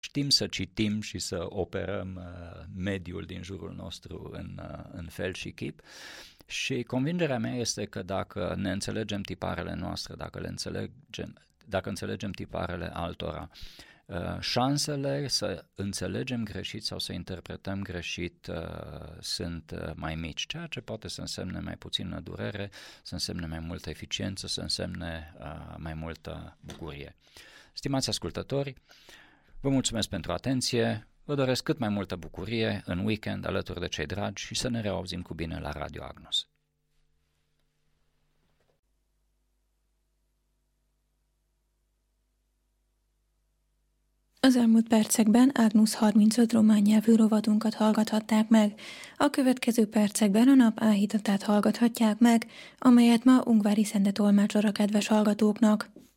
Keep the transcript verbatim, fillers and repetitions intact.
știm să citim și să operăm uh, mediul din jurul nostru în, uh, în fel și chip. Și convingerea mea este că dacă ne înțelegem tiparele noastre, dacă le înțelegem, dacă înțelegem tiparele altora, uh, șansele să înțelegem greșit sau să interpretăm greșit uh, sunt uh, mai mici, ceea ce poate să însemne mai puțină durere, să însemne mai multă eficiență, să însemne uh, mai multă bucurie. Stimați ascultători, vă mulțumesc pentru atenție, vă doresc cât mai multă bucurie în weekend alături de cei dragi și să ne reauzim cu bine la Radio Agnos. Az elmúlt percekben Agnus harmincöt román nyelvű rovatunkat hallgathatták meg. A következő percekben a nap áhítatát hallgathatják meg, amelyet ma Ungvári Szende tolmácsol a kedves hallgatóknak.